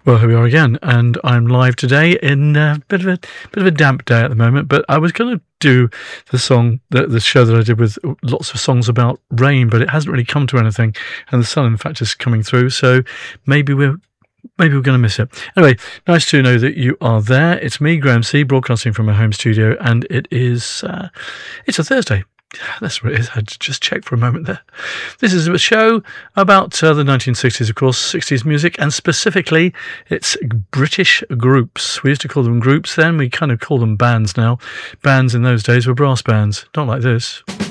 Well, here we are again, and I'm live today in a bit of a damp day at the moment. But I was going to do the show that I did with lots of songs about rain, but it hasn't really come to anything, and the sun, in fact, is coming through. So maybe we're going to miss it. Anyway, nice to know that you are there. It's me, Graham C, broadcasting from my home studio, and it's a Thursday. That's what it is. I had to just check for a moment there. This is a show about the 1960s, of course, 60s music, and specifically it's British groups. We used to call them groups then. We kind of call them bands now. Bands in those days were brass bands, not like this.